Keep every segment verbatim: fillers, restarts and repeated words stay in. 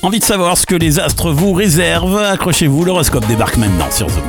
Envie de savoir ce que les astres vous réservent? Accrochez-vous, l'horoscope débarque maintenant sur Zoom.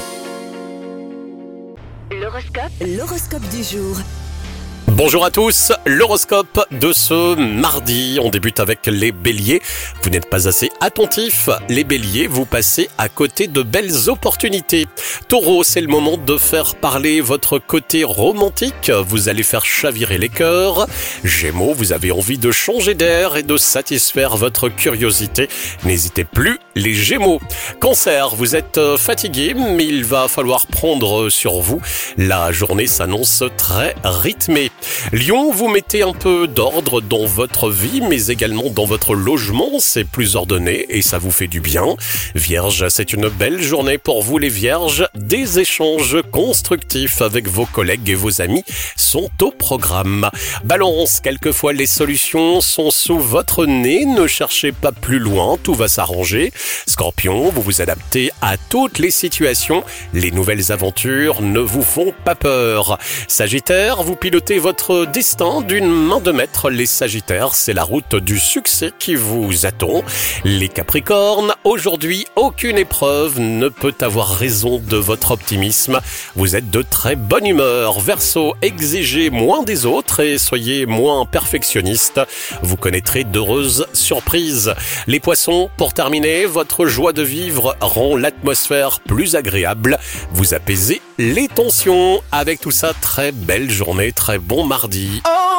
L'horoscope, l'horoscope du jour. Bonjour à tous, l'horoscope de ce mardi. On débute avec les béliers. Vous n'êtes pas assez attentifs. Les béliers, vous passez à côté de belles opportunités. Taureau, c'est le moment de faire parler votre côté romantique. Vous allez faire chavirer les cœurs. Gémeaux, vous avez envie de changer d'air et de satisfaire votre curiosité. N'hésitez plus, les Gémeaux. Cancer, vous êtes fatigué, mais il va falloir prendre sur vous. La journée s'annonce très rythmée. Lion, vous mettez un peu d'ordre dans votre vie, mais également dans votre logement. C'est plus ordonné et ça vous fait du bien. Vierge, c'est une belle journée pour vous les Vierges. Des échanges constructifs avec vos collègues et vos amis sont au programme. Balance, quelquefois les solutions sont sous votre nez. Ne cherchez pas plus loin, tout va s'arranger. Scorpion, vous vous adaptez à toutes les situations. Les nouvelles aventures ne vous font pas peur. Sagittaire, vous pilotez votre Votre destin d'une main de maître. Les Sagittaires, c'est la route du succès qui vous attend. Les Capricornes, aujourd'hui, aucune épreuve ne peut avoir raison de votre optimisme. Vous êtes de très bonne humeur. Verseau, exigez moins des autres et soyez moins perfectionniste. Vous connaîtrez d'heureuses surprises. Les Poissons, pour terminer, votre joie de vivre rend l'atmosphère plus agréable. Vous apaisez les tensions. Avec tout ça, très belle journée, très bon mardi. Oh